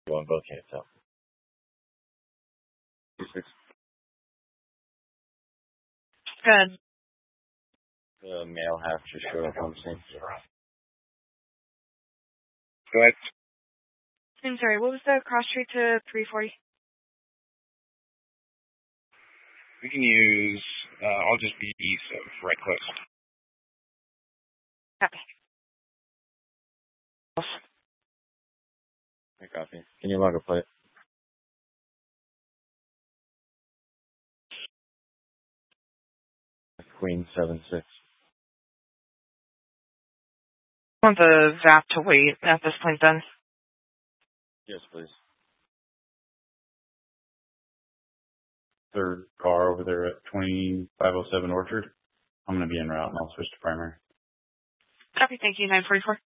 You want both can't tell. 2-6. Good. The male half just showed up on the scene. Go ahead. I'm sorry, what was the cross street to 340? We can use, I'll just be east of right close. Okay. I copy. Can you log a plate? Queen 7-6. I want the VAP to wait at this point then. Yes, please. Third car over there at 2507 Orchard. I'm going to be en route and I'll switch to primary. Copy, thank you, 944.